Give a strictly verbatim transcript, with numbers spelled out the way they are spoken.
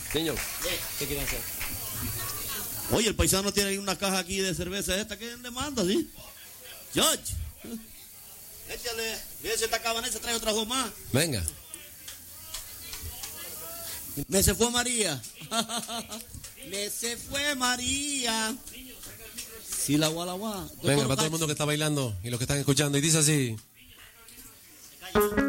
Señor, ¿qué quieren hacer? Oye, el paisano tiene ahí una caja aquí de cerveza esta. ¿Qué le manda, sí? George, échale. Ve si esta cabanesa trae otras dos más. Venga. Me se fue María. Me se fue María. Sí, la guala guá. Venga, para todo el mundo que está bailando y los que están escuchando. Y dice así.